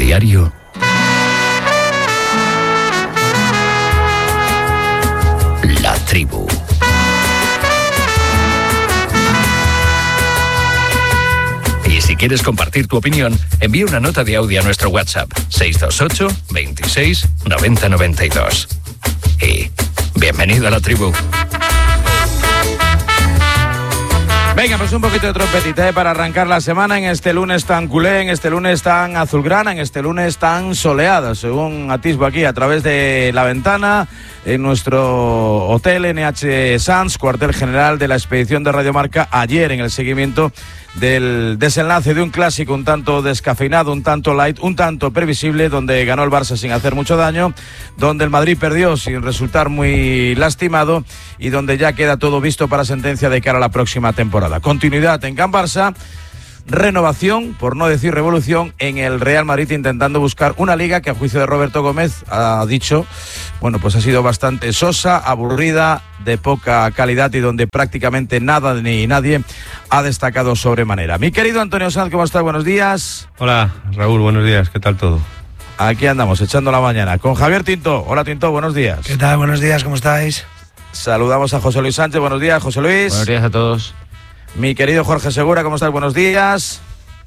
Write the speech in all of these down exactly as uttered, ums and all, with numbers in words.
diario. La Tribu. Y si quieres compartir tu opinión, envía una nota de audio a nuestro WhatsApp seis dos ocho, veintiséis, noventa, noventa y dos. Y bienvenido a La Tribu. Venga, pues un poquito de trompetita ¿eh? Para arrancar la semana en este lunes tan culé, en este lunes tan azulgrana, en este lunes tan soleado, según atisbo aquí a través de la ventana, en nuestro hotel N H Sanz, cuartel general de la expedición de Radio Marca, ayer en el seguimiento del desenlace de un clásico un tanto descafeinado, un tanto light, un tanto previsible, donde ganó el Barça sin hacer mucho daño, donde el Madrid perdió sin resultar muy lastimado y donde ya queda todo visto para sentencia de cara a la próxima temporada. Continuidad en Can Barça, renovación, por no decir revolución, en el Real Madrid, intentando buscar una liga que a juicio de Roberto Gómez ha dicho, bueno, pues ha sido bastante sosa, aburrida, de poca calidad y donde prácticamente nada ni nadie ha destacado sobremanera. Mi querido Antonio Sanz, ¿cómo estás? Buenos días. Hola, Raúl, buenos días, ¿qué tal todo? Aquí andamos, echando la mañana, con Javier Tinto. Hola, Tinto, buenos días. ¿Qué tal? Buenos días, ¿cómo estáis? Saludamos a José Luis Sánchez, buenos días, José Luis. Buenos días a todos. Mi querido Jorge Segura, ¿cómo estás? Buenos días.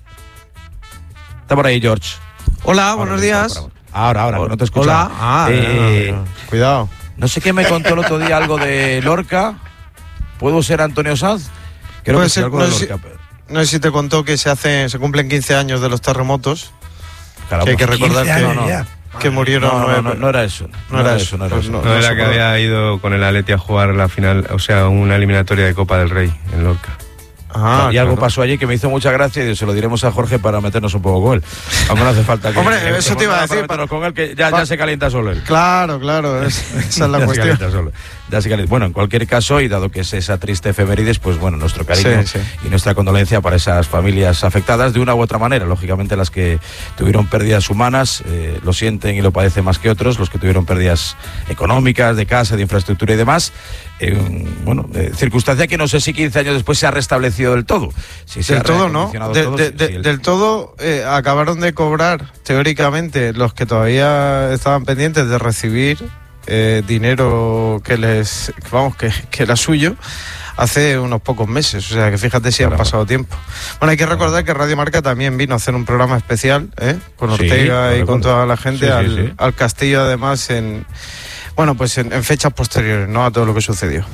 Está por ahí, George. Hola, Ahora, buenos días. Ahora, ahora, no te escucho. Hola. Ah, eh, no, no, no. Cuidado. No sé qué me contó el otro día algo de Lorca. ¿Puedo ser Antonio Sanz? Creo Puede que sí, ser, algo no de sé Lorca. si- No sé si te contó que se hace, se cumplen quince años de los terremotos. Caramba. Que hay que recordar quince que, años no, no, ya. que murieron No, no, nueve. no, no era eso. No era eso, no era pues eso. no. No era se que puede. había ido con el Atleti a jugar la final, o sea, una eliminatoria de Copa del Rey en Lorca. Ah, y algo claro. pasó allí que me hizo mucha gracia y se lo diremos a Jorge para meternos un poco con él. Aunque no hace falta que... Hombre, que eso te iba a para decir, meternos con él, que ya, ya se calienta solo él. Claro, claro, es- esa es la Ya se cuestión. calienta solo. Ya se calienta. Bueno, en cualquier caso, y dado que es esa triste efemérides, pues bueno, nuestro cariño Sí, sí. y nuestra condolencia para esas familias afectadas de una u otra manera. Lógicamente, las que tuvieron pérdidas humanas eh, lo sienten y lo padecen más que otros, los que tuvieron pérdidas económicas, de casa, de infraestructura y demás. Eh, bueno, eh, circunstancia que no sé si quince años después se ha restablecido del todo. Si se Del ha todo, ¿no? reacondicionado De- todo, de- sí, de- sí, el- del todo eh, acabaron de cobrar, teóricamente, los que todavía estaban pendientes de recibir eh, dinero que les, vamos, que, que era suyo, hace unos pocos meses. O sea, que fíjate si Caramba. han pasado tiempo. Bueno, hay que recordar que Radio Marca también vino a hacer un programa especial, ¿eh? Con Sí, Ortega lo y con recuerdo. toda la gente Sí, sí, al, sí. al Castillo, además, en... Bueno, pues en, en fechas posteriores, ¿no? A todo lo que sucedió.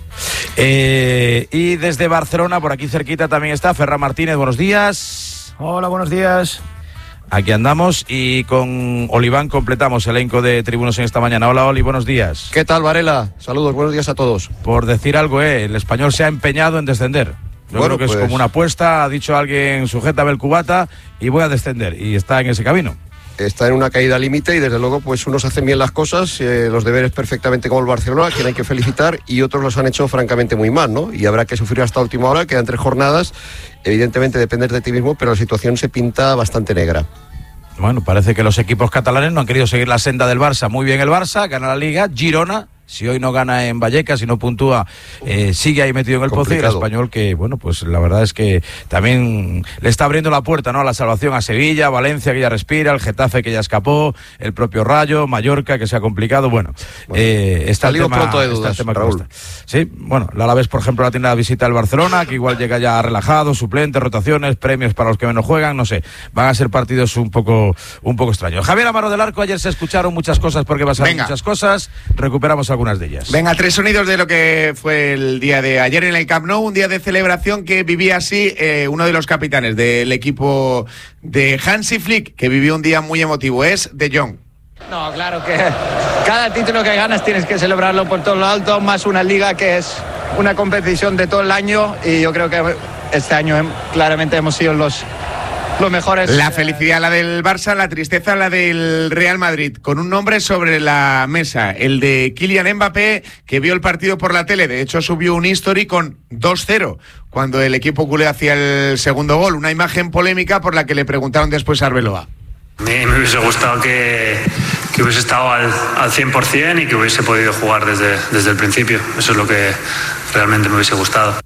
Eh, y desde Barcelona, por aquí cerquita también está Ferran Martínez, buenos días. Hola, buenos días. Aquí andamos y con Oliván completamos el elenco de tribunos en esta mañana. Hola, Oli, buenos días. ¿Qué tal, Varela? Saludos, buenos días a todos. Por decir algo, eh, el Español se ha empeñado en descender. Yo Bueno, creo que es pues- como una apuesta, ha dicho alguien, sujétame el cubata y voy a descender. Y está en ese camino. Está en una caída límite y desde luego pues unos hacen bien las cosas, eh, los deberes perfectamente como el Barcelona, a quien hay que felicitar, y otros los han hecho francamente muy mal, ¿no? Y habrá que sufrir hasta última hora, quedan tres jornadas, evidentemente dependes de ti mismo, pero la situación se pinta bastante negra. Bueno, parece que los equipos catalanes no han querido seguir la senda del Barça. Muy bien el Barça, gana la Liga, Girona, si hoy no gana en Vallecas, si no puntúa, eh, sigue ahí metido en el pozo. Y el Complicado. Español que, bueno, pues la verdad es que también le está abriendo la puerta, ¿no?, a la salvación a Sevilla, Valencia, que ya respira, el Getafe, que ya escapó, el propio Rayo, Mallorca, que se ha complicado. Bueno, Bueno, eh, está el salido tema, pronto de está el dudas, tema como Raúl. está. Sí, bueno, la Alavés, por ejemplo, la tiene la visita del Barcelona, que igual llega ya relajado, suplentes, rotaciones, premios para los que menos juegan, no sé, van a ser partidos un poco, un poco extraños. Javier Amaro del Arco, ayer se escucharon muchas cosas porque pasaron Venga. muchas cosas, recuperamos algunas de ellas. Venga, tres sonidos de lo que fue el día de ayer en el Camp Nou, un día de celebración que vivía así eh, uno de los capitanes del equipo de Hansi Flick, que vivió un día muy emotivo, es De Jong. No, claro que cada título que ganas tienes que celebrarlo por todo lo alto, más una liga que es una competición de todo el año, y yo creo que este año hem- claramente hemos sido los, los mejores. La felicidad la del Barça, la tristeza la del Real Madrid, con un nombre sobre la mesa, el de Kylian Mbappé, que vio el partido por la tele. De hecho, subió un history con dos cero cuando el equipo culé hacía el segundo gol, una imagen polémica por la que le preguntaron después a Arbeloa. A mí me hubiese gustado que, que hubiese estado al, al cien por ciento y que hubiese podido jugar desde, desde el principio. Eso es lo que realmente me hubiese gustado.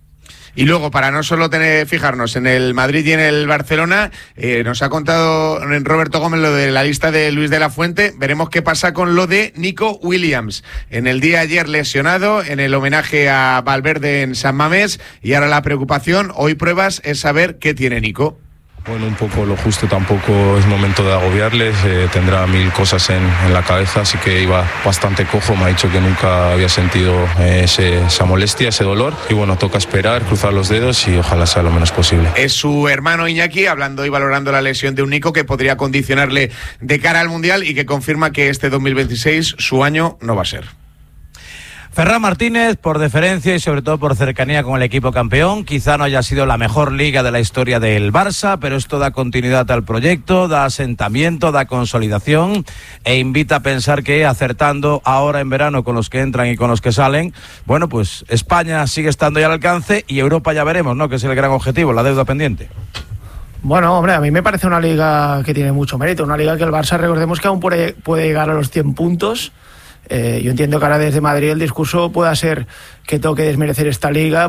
Y luego, para no solo tener fijarnos en el Madrid y en el Barcelona, eh, nos ha contado Roberto Gómez lo de la lista de Luis de la Fuente. Veremos qué pasa con lo de Nico Williams. En el día ayer lesionado, en el homenaje a Valverde en San Mamés, y ahora la preocupación, hoy pruebas, es saber qué tiene Nico. Bueno, un poco lo justo, tampoco es momento de agobiarles, eh, tendrá mil cosas en, en la cabeza, así que iba bastante cojo, me ha dicho que nunca había sentido eh, ese, esa molestia, ese dolor, y bueno, toca esperar, cruzar los dedos y ojalá sea lo menos posible. Es su hermano Iñaki hablando y valorando la lesión de un Nico que podría condicionarle de cara al Mundial y que confirma que este dos mil veintiséis su año no va a ser. Ferran Martínez, por deferencia y sobre todo por cercanía con el equipo campeón, quizá no haya sido la mejor liga de la historia del Barça, pero esto da continuidad al proyecto, da asentamiento, da consolidación e invita a pensar que acertando ahora en verano con los que entran y con los que salen, bueno, pues España sigue estando ya al alcance y Europa ya veremos, ¿no?, que es el gran objetivo, la deuda pendiente. Bueno, hombre, a mí me parece una liga que tiene mucho mérito, una liga que el Barça, recordemos que aún puede, puede llegar a los cien puntos. Eh, yo entiendo que ahora desde Madrid el discurso pueda ser que tengo que desmerecer esta liga